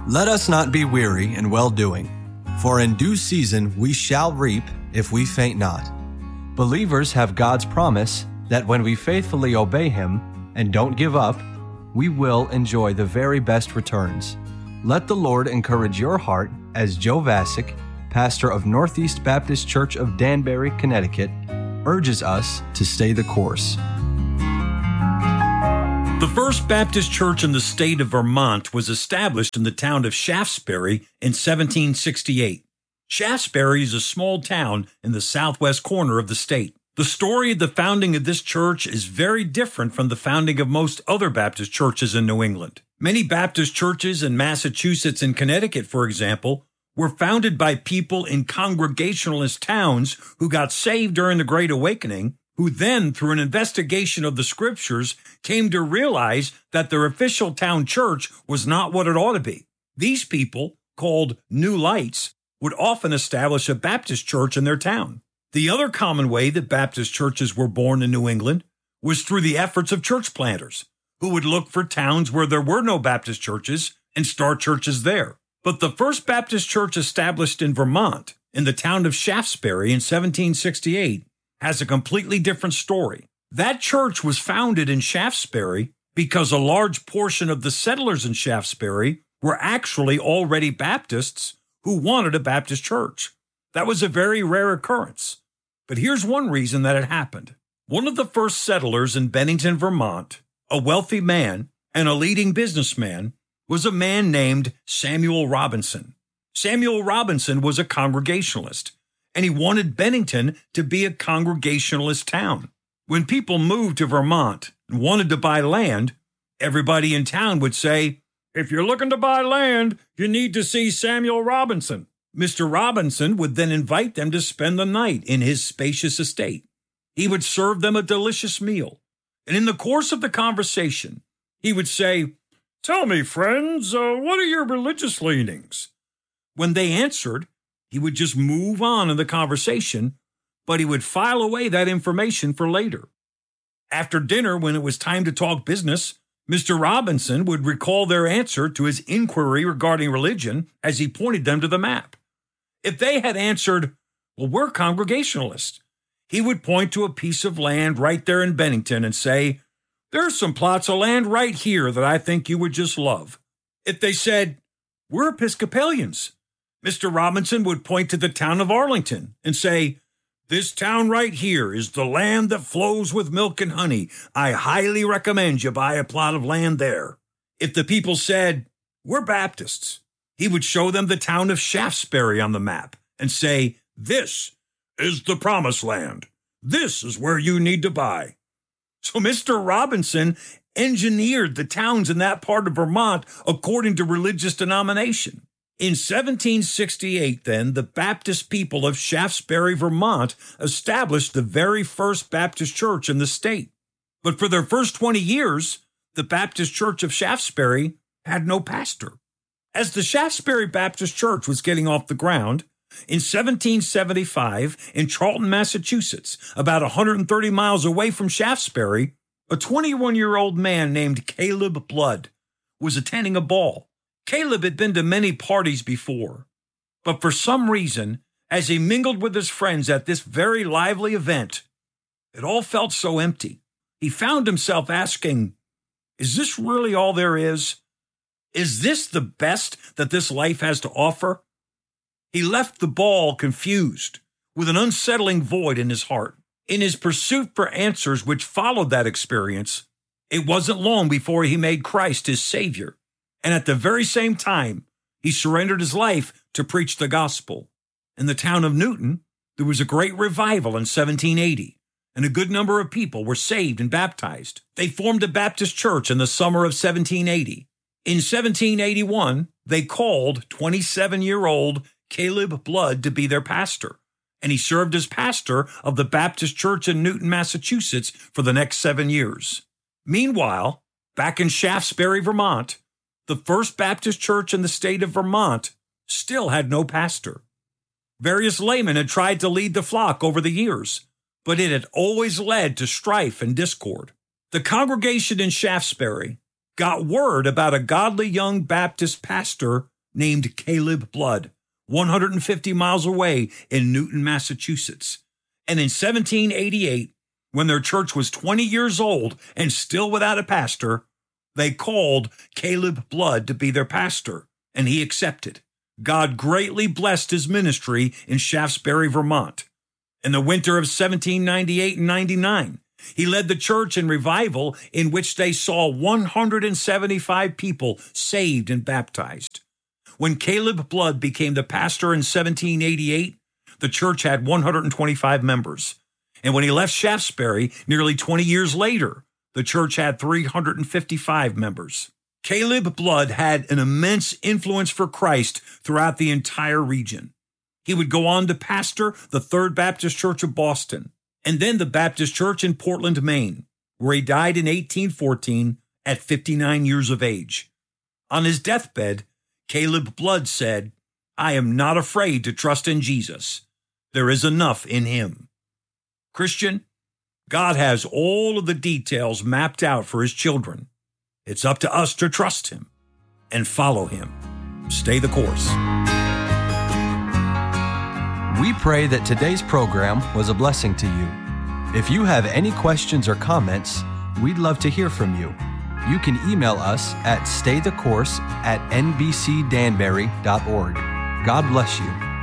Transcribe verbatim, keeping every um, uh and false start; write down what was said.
Let us not be weary in well-doing, for in due season we shall reap if we faint not. Believers have God's promise that when we faithfully obey Him and don't give up, we will enjoy the very best returns. Let the Lord encourage your heart as Joe Vasick, pastor of Northeast Baptist Church of Danbury, Connecticut, urges us to stay the course. The First Baptist Church in the state of Vermont was established in the town of Shaftesbury in seventeen sixty-eight. Shaftesbury is a small town in the southwest corner of the state. The story of the founding of this church is very different from the founding of most other Baptist churches in New England. Many Baptist churches in Massachusetts and Connecticut, for example, were founded by people in Congregationalist towns who got saved during the Great Awakening, who then, through an investigation of the Scriptures, came to realize that their official town church was not what it ought to be. These people, called New Lights, would often establish a Baptist church in their town. The other common way that Baptist churches were born in New England was through the efforts of church planters, who would look for towns where there were no Baptist churches and start churches there. But the first Baptist church established in Vermont, in the town of Shaftesbury in seventeen sixty-eight, has a completely different story. That church was founded in Shaftesbury because a large portion of the settlers in Shaftesbury were actually already Baptists who wanted a Baptist church. That was a very rare occurrence. But here's one reason that it happened. One of the first settlers in Bennington, Vermont, a wealthy man and a leading businessman, was a man named Samuel Robinson. Samuel Robinson was a Congregationalist, and he wanted Bennington to be a Congregationalist town. When people moved to Vermont and wanted to buy land, everybody in town would say, "If you're looking to buy land, you need to see Samuel Robinson." Mister Robinson would then invite them to spend the night in his spacious estate. He would serve them a delicious meal, and in the course of the conversation, he would say, "Tell me, friends, uh, what are your religious leanings?" When they answered, he would just move on in the conversation, but he would file away that information for later. After dinner, when it was time to talk business, Mister Robinson would recall their answer to his inquiry regarding religion as he pointed them to the map. If they had answered, "Well, we're Congregationalists," he would point to a piece of land right there in Bennington and say, "There's some plots of land right here that I think you would just love." If they said, "We're Episcopalians," Mister Robinson would point to the town of Arlington and say, "This town right here is the land that flows with milk and honey. I highly recommend you buy a plot of land there." If the people said, "We're Baptists," he would show them the town of Shaftesbury on the map and say, "This is the promised land. This is where you need to buy." So Mister Robinson engineered the towns in that part of Vermont according to religious denomination. In seventeen sixty-eight, then, the Baptist people of Shaftesbury, Vermont, established the very first Baptist church in the state. But for their first twenty years, the Baptist Church of Shaftesbury had no pastor. As the Shaftesbury Baptist Church was getting off the ground, in seventeen seventy-five, in Charlton, Massachusetts, about one hundred thirty miles away from Shaftesbury, a twenty-one-year-old man named Caleb Blood was attending a ball. Caleb had been to many parties before, but for some reason, as he mingled with his friends at this very lively event, it all felt so empty. He found himself asking, "Is this really all there is? Is this the best that this life has to offer?" He left the ball confused, with an unsettling void in his heart. In his pursuit for answers which followed that experience, it wasn't long before he made Christ his Savior. And at the very same time, he surrendered his life to preach the gospel. In the town of Newton, there was a great revival in seventeen eighty, and a good number of people were saved and baptized. They formed a Baptist church in the summer of seventeen eighty. In seventeen eighty-one, they called twenty-seven-year-old Caleb Blood to be their pastor, and he served as pastor of the Baptist church in Newton, Massachusetts for the next seven years. Meanwhile, back in Shaftesbury, Vermont, the First Baptist Church in the state of Vermont still had no pastor. Various laymen had tried to lead the flock over the years, but it had always led to strife and discord. The congregation in Shaftesbury got word about a godly young Baptist pastor named Caleb Blood, one hundred fifty miles away in Newton, Massachusetts. And in seventeen eighty-eight, when their church was twenty years old and still without a pastor, they called Caleb Blood to be their pastor, and he accepted. God greatly blessed his ministry in Shaftesbury, Vermont. In the winter of seventeen ninety-eight and ninety-nine, he led the church in revival in which they saw one hundred seventy-five people saved and baptized. When Caleb Blood became the pastor in seventeen eighty-eight, the church had one hundred twenty-five members. And when he left Shaftesbury nearly twenty years later, the church had three hundred fifty-five members. Caleb Blood had an immense influence for Christ throughout the entire region. He would go on to pastor the Third Baptist Church of Boston, and then the Baptist Church in Portland, Maine, where he died in eighteen fourteen at fifty-nine years of age. On his deathbed, Caleb Blood said, "I am not afraid to trust in Jesus. There is enough in him." Christian, God has all of the details mapped out for his children. It's up to us to trust him and follow him. Stay the course. We pray that today's program was a blessing to you. If you have any questions or comments, we'd love to hear from you. You can email us at staythecourse at n b c danbury dot org. God bless you.